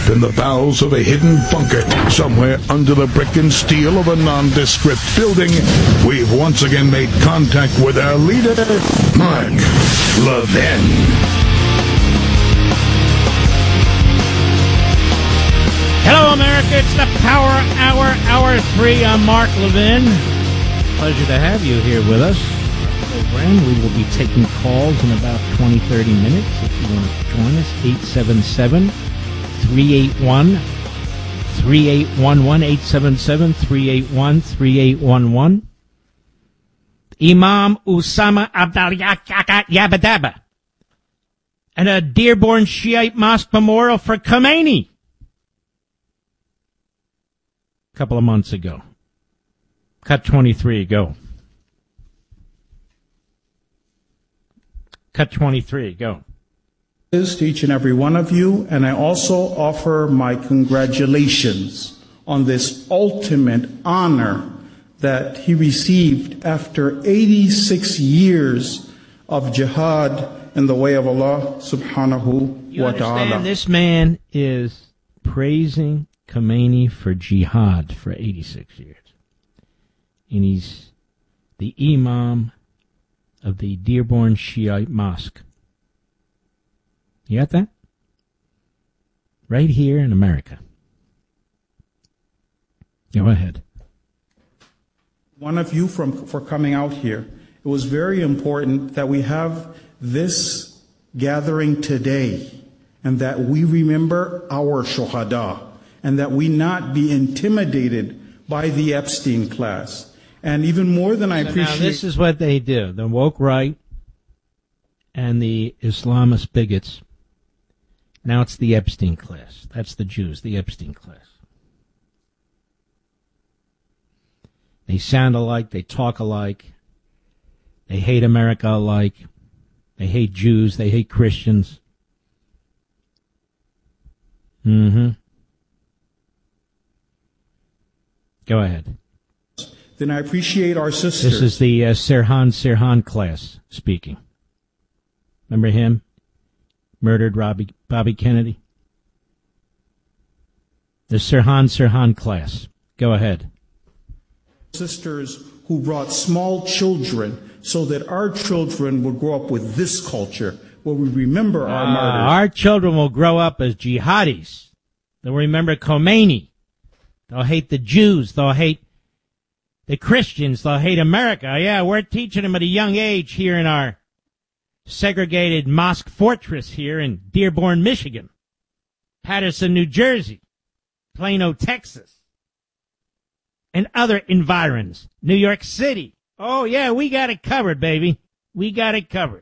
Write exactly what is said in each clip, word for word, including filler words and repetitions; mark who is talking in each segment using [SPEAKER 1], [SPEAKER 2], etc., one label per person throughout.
[SPEAKER 1] in the bowels of a hidden bunker, somewhere under the brick and steel of a nondescript building, we've once again made contact with our leader, Mark Levin.
[SPEAKER 2] Hello, America. It's the Power Hour, Hour three. I'm Mark Levin. Pleasure to have you here with us. Program. We will be taking calls in about twenty, thirty minutes. If you want to join us, eight seven seven, three eight one, three eight one one, eight seven seven, three eight one, three eight one one. Imam Usama Abdal Yabadaba and a Dearborn Shiite Mosque memorial for Khomeini a couple of months ago. Cut twenty-three, go. Cut twenty-three, go.
[SPEAKER 3] To each and every one of you, and I also offer my congratulations on this ultimate honor that he received after eighty-six years of jihad in the way of Allah subhanahu
[SPEAKER 2] you
[SPEAKER 3] wa
[SPEAKER 2] understand
[SPEAKER 3] ta'ala.
[SPEAKER 2] This man is praising Khomeini for jihad for eighty-six years. And he's the imam of the Dearborn Shiite Mosque. You got that? Right here in America. Go ahead.
[SPEAKER 3] One of you from for coming out here. It was very important that we have this gathering today and that we remember our shuhada and that we not be intimidated by the Epstein class. And even more than I
[SPEAKER 2] so
[SPEAKER 3] appreciate...
[SPEAKER 2] Now this is what they do. The woke right and the Islamist bigots. Now it's the Epstein class. That's the Jews, the Epstein class. They sound alike. They talk alike. They hate America alike. They hate Jews. They hate Christians. Mm-hmm. Go ahead.
[SPEAKER 3] Then I appreciate our sisters.
[SPEAKER 2] This is the uh, Sirhan Sirhan class speaking. Remember him? Murdered Robbie, Bobby Kennedy. The Sirhan Sirhan class. Go ahead.
[SPEAKER 3] Sisters who brought small children so that our children would grow up with this culture where we remember our
[SPEAKER 2] uh,
[SPEAKER 3] martyrs.
[SPEAKER 2] Our children will grow up as jihadis. They'll remember Khomeini. They'll hate the Jews. They'll hate the Christians. They'll hate America. Yeah, we're teaching them at a young age here in our segregated mosque fortress here in Dearborn, Michigan, Patterson, New Jersey, Plano, Texas, and other environs, New York City. Oh, yeah, we got it covered, baby. We got it covered.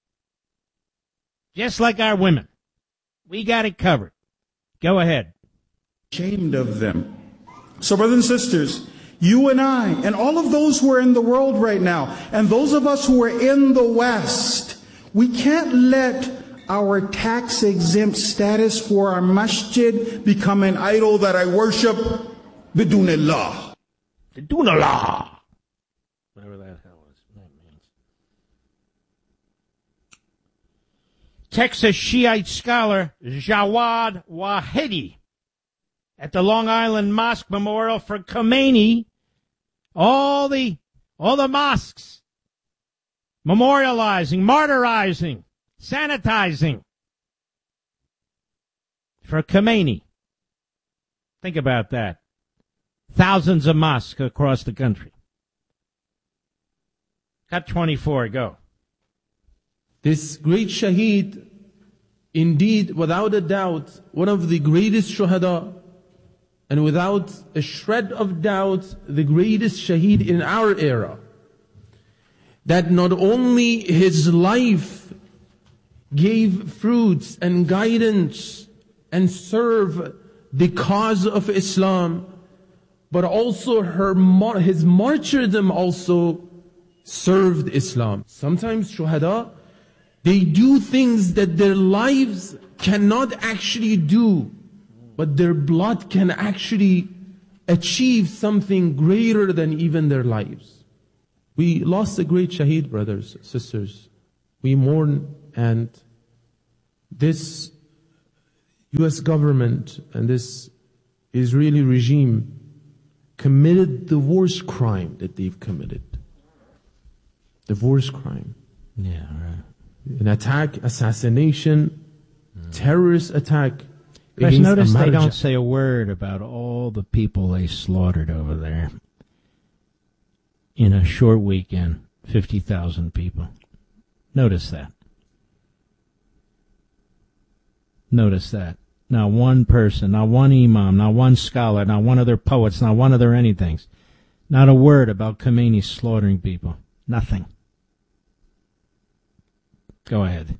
[SPEAKER 2] Just like our women. We got it covered. Go ahead.
[SPEAKER 3] Ashamed of them. So, brothers and sisters, you and I, and all of those who are in the world right now, and those of us who are in the West, we can't let our tax-exempt status for our masjid become an idol that I worship bidunillah.
[SPEAKER 2] Bidunillah. Whatever that hell is. That means. Texas Shiite scholar Jawad Wahidi at the Long Island Mosque Memorial for Khomeini. All the, all the mosques memorializing, martyrizing, sanitizing for Khomeini. Think about that. Thousands of mosques across the country. Cut twenty-four, go.
[SPEAKER 4] This great shaheed, indeed, without a doubt, one of the greatest shuhada, and without a shred of doubt, the greatest shaheed in our era. That not only his life gave fruits and guidance and served the cause of Islam, but also her his martyrdom also served Islam. Sometimes shuhada, they do things that their lives cannot actually do, but their blood can actually achieve something greater than even their lives. We lost a great shaheed, brothers, sisters. We mourn, and this U S government and this Israeli regime committed the worst crime that they've committed. The worst crime.
[SPEAKER 2] Yeah, right.
[SPEAKER 4] An attack, assassination, mm. terrorist attack.
[SPEAKER 2] Because notice they don't say a word about all the people they slaughtered over there. In a short weekend, fifty thousand people. Notice that. Notice that. Not one person, not one imam, not one scholar, not one of their poets, not one of their anythings. Not a word about Khomeini slaughtering people. Nothing. Go ahead.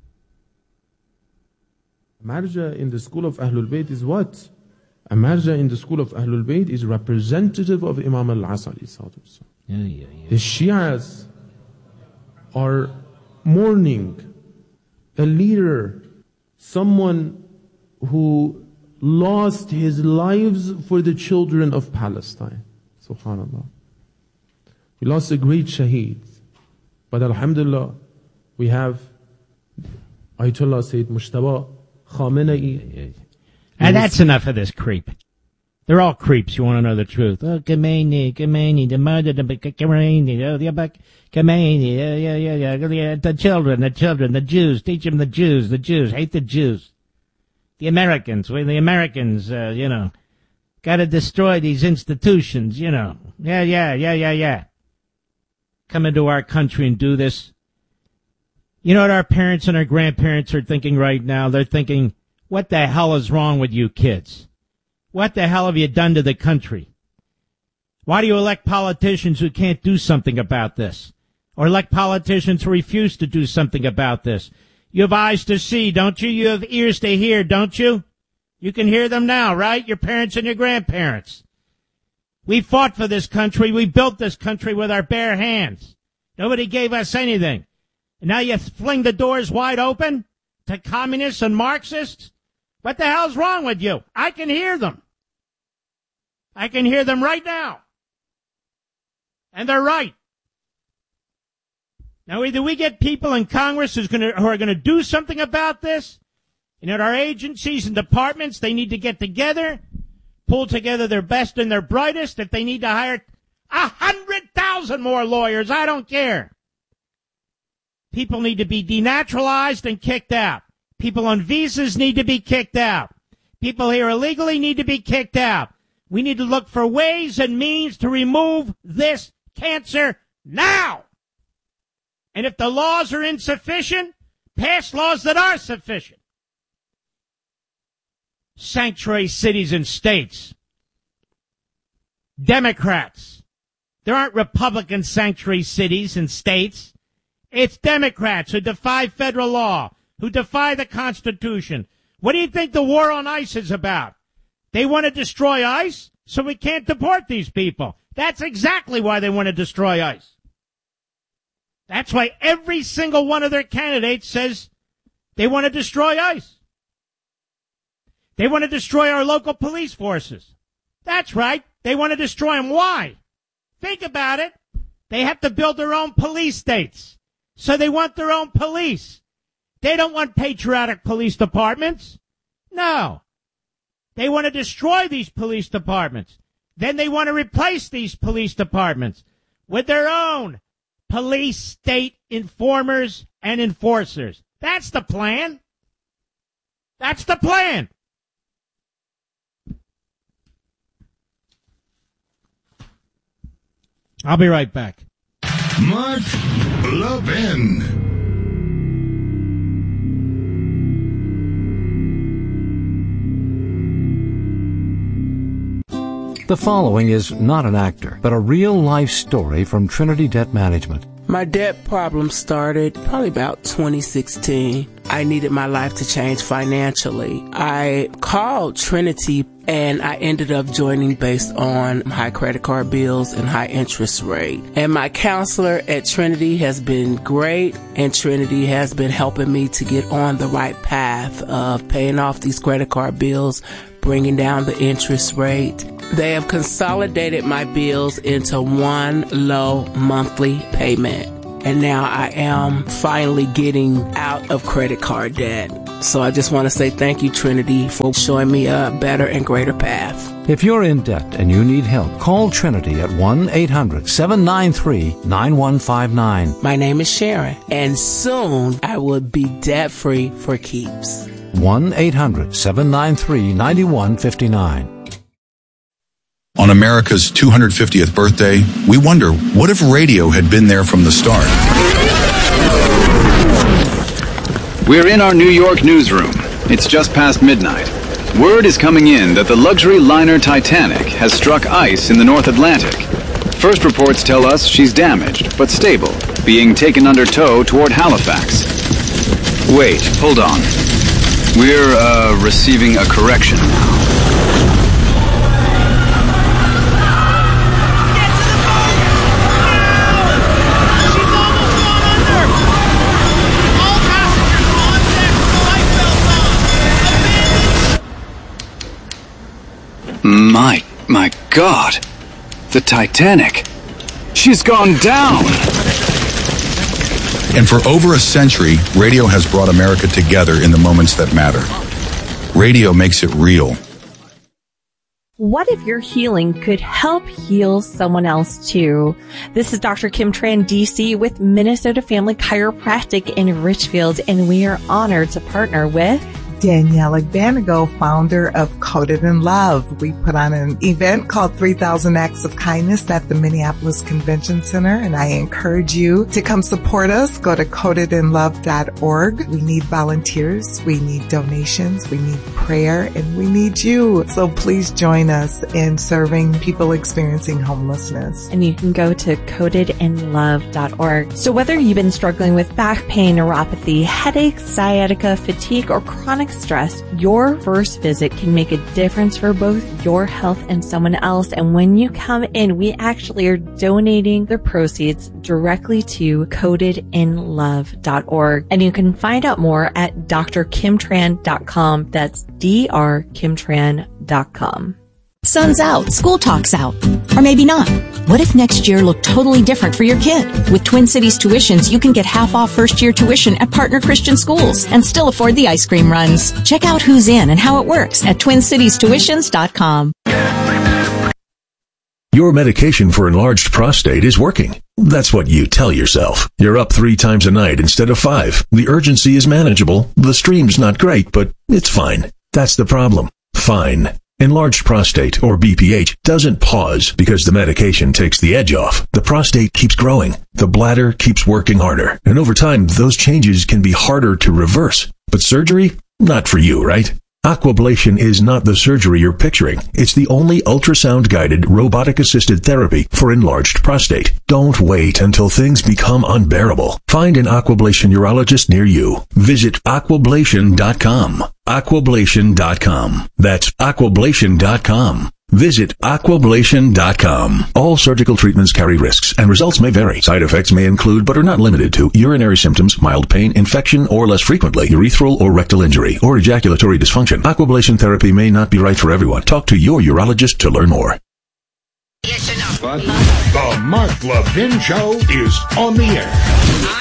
[SPEAKER 4] Marja in the school of Ahlul Bayt is what? A marja in the school of Ahlul Bayt is representative of Imam al-Asr.
[SPEAKER 2] Yeah, yeah, yeah.
[SPEAKER 4] The Shias are mourning a leader, someone who lost his lives for the children of Palestine. Subhanallah. We lost a great shaheed. But alhamdulillah, we have Ayatollah Sayyid Mujtaba Khamenei.
[SPEAKER 2] And that's enough of this creep. They're all creeps. You want to know the truth? Oh, Khomeini, Khomeini, the murder, the Khomeini, oh, the Khomeini, yeah, yeah, yeah, yeah, the children, the children, the Jews, teach them the Jews, the Jews, hate the Jews. The Americans, we the Americans, uh, you know, got to destroy these institutions, you know. Yeah, yeah, yeah, yeah, yeah. Come into our country and do this. You know what our parents and our grandparents are thinking right now? They're thinking, what the hell is wrong with you kids? What the hell have you done to the country? Why do you elect politicians who can't do something about this? Or elect politicians who refuse to do something about this? You have eyes to see, don't you? You have ears to hear, don't you? You can hear them now, right? Your parents and your grandparents. We fought for this country. We built this country with our bare hands. Nobody gave us anything. And now you fling the doors wide open to communists and Marxists? What the hell's wrong with you? I can hear them. I can hear them right now. And they're right. Now, either we get people in Congress who's gonna, who are going to do something about this, and at our agencies and departments, they need to get together, pull together their best and their brightest. If they need to hire a hundred thousand more lawyers, I don't care. People need to be denaturalized and kicked out. People on visas need to be kicked out. People here illegally need to be kicked out. We need to look for ways and means to remove this cancer now. And if the laws are insufficient, pass laws that are sufficient. Sanctuary cities and states. Democrats. There aren't Republican sanctuary cities and states. It's Democrats who defy federal law, who defy the Constitution. What do you think the war on ICE is about? They want to destroy ICE so we can't deport these people. That's exactly why they want to destroy ICE. That's why every single one of their candidates says they want to destroy ICE. They want to destroy our local police forces. That's right. They want to destroy them. Why? Think about it. They have to build their own police states. So they want their own police. They don't want patriotic police departments. No. They want to destroy these police departments. Then they want to replace these police departments with their own police state informers and enforcers. That's the plan. That's the plan. I'll be right back.
[SPEAKER 1] Mark Levin.
[SPEAKER 5] The following is not an actor, but a real-life story from Trinity Debt Management.
[SPEAKER 6] My debt problem started probably about twenty sixteen. I needed my life to change financially. I called Trinity and I ended up joining based on high credit card bills and high interest rate. And my counselor at Trinity has been great, and Trinity has been helping me to get on the right path of paying off these credit card bills, bringing down the interest rate. They have consolidated my bills into one low monthly payment. And now I am finally getting out of credit card debt. So I just want to say thank you, Trinity, for showing me a better and greater path.
[SPEAKER 5] If you're in debt and you need help, call Trinity at one eight hundred seven nine three nine one five nine.
[SPEAKER 6] My name is Sharon, and soon I will be debt-free for keeps.
[SPEAKER 5] one eight hundred seven nine three nine one five nine.
[SPEAKER 7] On America's two hundred fiftieth birthday, we wonder, what if radio had been there from the start?
[SPEAKER 8] We're in our New York newsroom. It's just past midnight. Word is coming in that the luxury liner Titanic has struck ice in the North Atlantic. First reports tell us she's damaged, but stable, being taken under tow toward Halifax. Wait, hold on. We're, uh, receiving a correction now. My, my God, the Titanic, she's gone down.
[SPEAKER 7] And for over a century, radio has brought America together in the moments that matter. Radio makes it real.
[SPEAKER 9] What if your healing could help heal someone else too? This is Doctor Kim Tran, D C with Minnesota Family Chiropractic in Richfield, and we are honored to partner with
[SPEAKER 10] Danielle Banago, founder of Coded in Love. We put on an event called three thousand Acts of Kindness at the Minneapolis Convention Center, and I encourage you to come support us. Go to coded in love dot org. We need volunteers, we need donations, we need prayer, and we need you. So please join us in serving people experiencing homelessness.
[SPEAKER 9] And you can go to coded in love dot org. So whether you've been struggling with back pain, neuropathy, headaches, sciatica, fatigue, or chronic stress, your first visit can make a difference for both your health and someone else. And when you come in, we actually are donating the proceeds directly to coded in love dot org. And you can find out more at d r kim tran dot com. That's D R kim tran dot com.
[SPEAKER 11] Sun's out, school talk's out. Or maybe not. What if next year looked totally different for your kid? With Twin Cities Tuitions, you can get half off first year tuition at partner Christian schools and still afford the ice cream runs. Check out who's in and how it works at twin cities tuitions dot com.
[SPEAKER 12] Your medication for enlarged prostate is working. That's what you tell yourself. You're up three times a night instead of five. The urgency is manageable. The stream's not great, but it's fine. That's the problem. Fine. Enlarged prostate, or B P H, doesn't pause because the medication takes the edge off. The prostate keeps growing. The bladder keeps working harder. And over time, those changes can be harder to reverse. But surgery? Not for you, right? Aquablation is not the surgery you're picturing. It's the only ultrasound-guided, robotic-assisted therapy for enlarged prostate. Don't wait until things become unbearable. Find an Aquablation urologist near you. Visit aquablation dot com. aquablation dot com. That's aquablation dot com. Visit aquablation dot com. All surgical treatments carry risks, and results may vary. Side effects may include, but are not limited to, urinary symptoms, mild pain, infection, or less frequently, urethral or rectal injury, or ejaculatory dysfunction. Aquablation therapy may not be right for everyone. Talk to your urologist to learn more.
[SPEAKER 1] The Mark Levin Show is on the air.